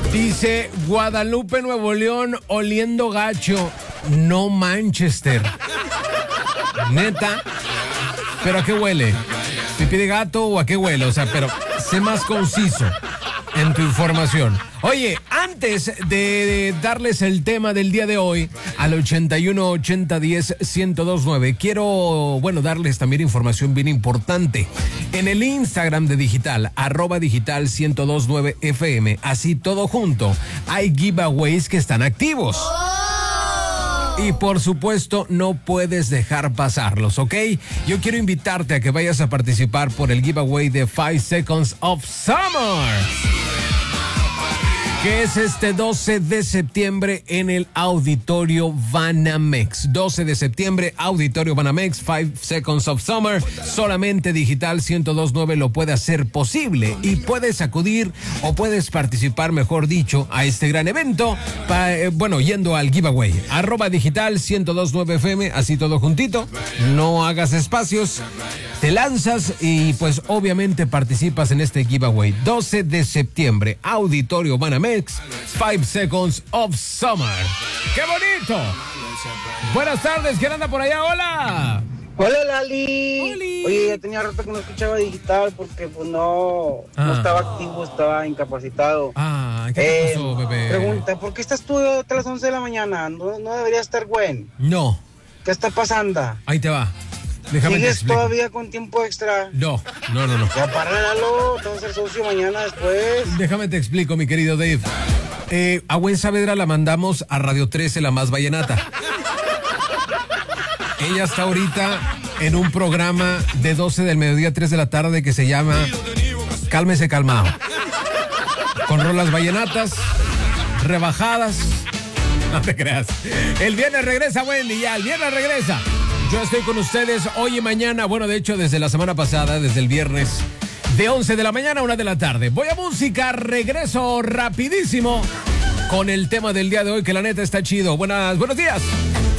Dice Guadalupe, Nuevo León, oliendo gacho, no Manchester. Neta. ¿Pero a qué huele? ¿Pipí de gato o a qué huele? O sea, pero sé más conciso en tu información. Oye, antes de darles el tema del día de hoy al 81 80 10 1029, quiero, darles también información bien importante. En el Instagram de Digital, @digital 1029 FM, así todo junto, hay giveaways que están activos. Y por supuesto, no puedes dejar pasarlos, ¿ok? Yo quiero invitarte a que vayas a participar por el giveaway de 5 Seconds of Summer, que es este 12 de septiembre en el Auditorio Banamex. 12 de septiembre, Auditorio Banamex, 5 Seconds of Summer. Solamente Digital 1029 lo puede hacer posible. Y puedes acudir o puedes participar, mejor dicho, a este gran evento. Yendo al giveaway. @digital 1029 FM, así todo juntito. No hagas espacios. Te lanzas y pues obviamente participas en este giveaway. 12 de septiembre, Auditorio Banamex, 5 Seconds of Summer. ¡Qué bonito! Buenas tardes, ¿quién anda por allá? ¡Hola! Hola, Lali. ¡Holi! Oye, ya tenía rato que no escuchaba Digital porque pues no estaba activo, estaba incapacitado. ¿Qué te pasó, bebé? Pregunta, ¿por qué estás tú hasta las 11 de la mañana? ¿No debería estar Gwen? No. ¿Qué está pasando? Ahí te va. Déjame te ¿Sigues explico. todavía con tiempo extra? No. Ya páralo, te vas a ser socio mañana después. Déjame te explico, mi querido Dave. A Gwen Saavedra la mandamos a Radio 13, la más vallenata. Ella está ahorita en un programa de 12 del mediodía a 3 de la tarde que se llama Cálmese Calmado. Con rolas vallenatas, rebajadas. No te creas. El viernes regresa Wendy, ya, el viernes regresa. Yo estoy con ustedes hoy y mañana, de hecho desde la semana pasada, desde el viernes, de 11 de la mañana a 1 de la tarde. Voy a música, regreso rapidísimo con el tema del día de hoy, que la neta está chido. Buenos días.